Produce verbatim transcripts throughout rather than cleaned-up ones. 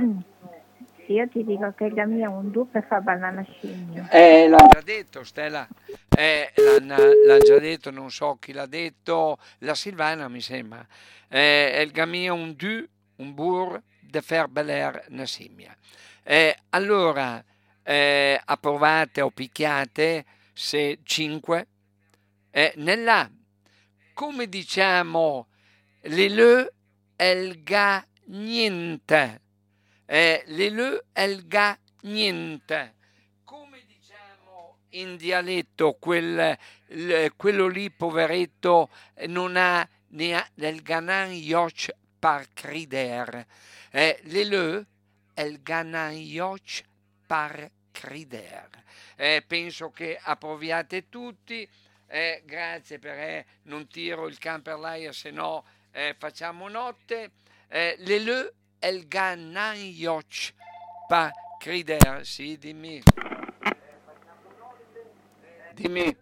Io ti dico che il gamino è un dupe fa banana scimmia. Eh, l'hanno già detto, Stella. Eh, l'hanno, l'han già detto, non so chi l'ha detto, la Silvana mi sembra. Eh, è il gamino un du, un bur de faire bel air una scimmia. Eh, allora, eh, approvate o picchiate se cinque. Eh, nella, come diciamo, le le, el ga niente. Eh, le le, el ga niente. Come diciamo in dialetto, quel, l- quello lì, poveretto, eh, non ha ne ha del ganan yoch par crider. Eh, le le, el ganan yoch par crider. Eh, penso che approviate tutti. Eh, grazie perché non tiro il camper se no eh, facciamo notte. Eh, le le, el ganan yoch par crider. Sì, dimmi. Dimmi.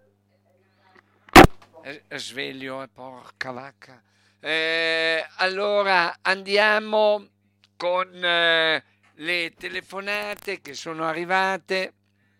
Eh, sveglio, eh, porca vacca. Eh, allora andiamo con eh, le telefonate che sono arrivate.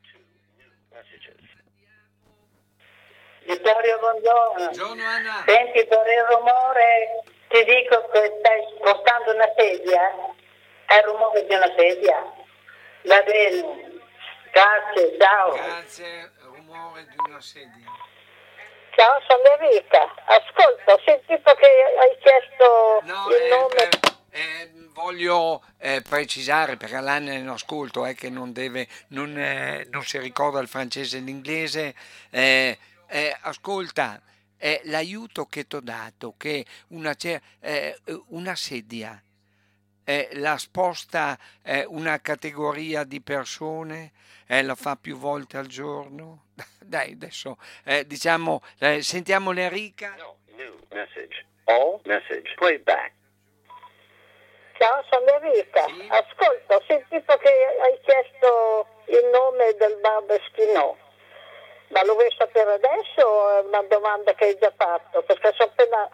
Vittorio, buongiorno. Buongiorno Anna. Senti, per il rumore ti dico che stai spostando una sedia. È il rumore di una sedia. Va bene. Grazie, ciao. Grazie, rumore di una sedia. Ciao, sono Enrica. Ascolta, ho sentito che hai chiesto No, il eh, nome. per- eh, voglio eh, precisare perché l'Anna è in ascolto è che non deve, non, eh, non si ricorda il francese e l'inglese. eh, eh, ascolta, eh, l'aiuto che ti ho dato, che una, ce- eh, una sedia eh, la sposta eh, una categoria di persone, eh, la fa più volte al giorno. Dai, adesso eh, diciamo, eh, sentiamo l'Enrica. No, new message. All message. Play back. Ciao, sono Enrica. Sì. Ascolta, ho sentito che hai chiesto il nome del bar Beschinò. Ma lo vuoi sapere adesso o è una domanda che hai già fatto? Perché sono appena,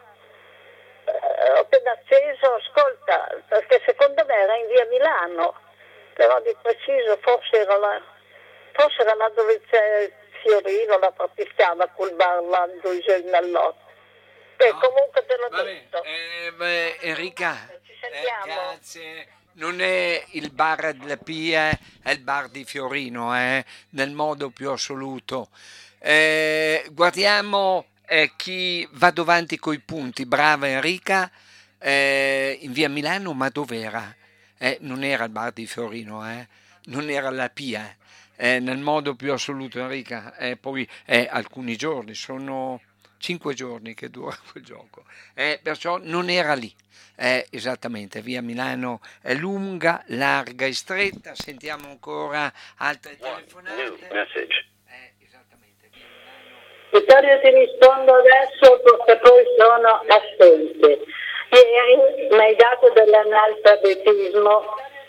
eh, ho appena acceso, ascolta, perché secondo me era in via Milano, però di preciso forse era là, forse era là dove c'è Fiorino, la praticava col bar là dove c'è il Nellotto. E No, comunque te l'ho vabbè, detto. eh, beh, Enrica, Ci eh, sentiamo. grazie. Non è il bar della Pia, è il bar di Fiorino, eh, nel modo più assoluto. Eh, guardiamo eh, chi va davanti coi punti. Brava Enrica, eh, in via Milano, ma dov'era? Eh, non era il bar di Fiorino, eh, non era la Pia, eh, nel modo più assoluto Enrica. Eh, poi eh, alcuni giorni, sono cinque giorni che dura quel gioco, eh, perciò non era lì. Eh, esattamente, via Milano è lunga, larga e stretta. Sentiamo ancora altre One telefonate. new message. Eh, esattamente, via Milano. Vittorio, ti rispondo adesso perché poi sono assente. Ieri mi hai dato dell'analfabetismo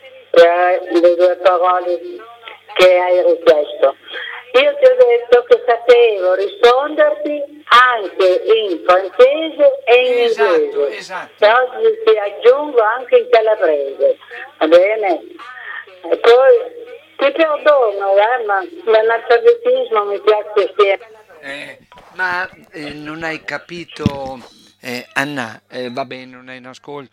per le due parole che hai richiesto. Io ti ho detto che sapevo risponderti anche in francese e in Esatto, inglese. esatto. E oggi ti aggiungo anche in calabrese, va bene? E poi ti perdono, eh, ma l'analfabetismo mi piace sia. Eh, ma eh, non hai capito, eh, Anna, eh, va bene, non hai in ascolto.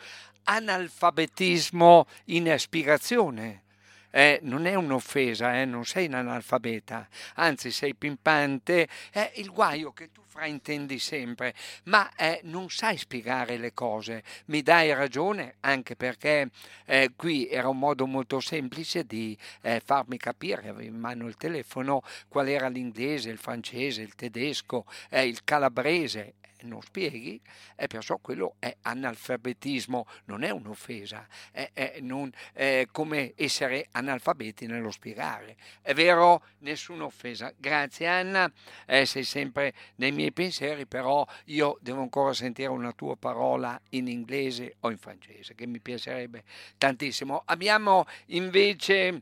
Analfabetismo in spiegazione. Eh, non è un'offesa, eh, non sei un analfabeta, anzi sei pimpante. È il guaio che tu fraintendi sempre, ma eh, non sai spiegare le cose. Mi dai ragione, anche perché eh, qui era un modo molto semplice di eh, farmi capire, avevo in mano il telefono, qual era l'inglese, il francese, il tedesco, eh, il calabrese. Non spieghi, e perciò quello è analfabetismo, non è un'offesa, è, è non- è come essere analfabeti nello spiegare. È vero, nessuna offesa. Grazie Anna, eh, sei sempre nei miei pensieri, però io devo ancora sentire una tua parola in inglese o in francese, che mi piacerebbe tantissimo. Abbiamo invece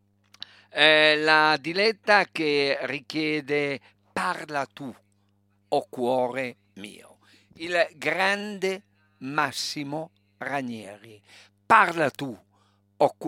eh, la Diletta che richiede parla tu, o cuore mio. Il grande Massimo Ranieri. Parla tu, o cuore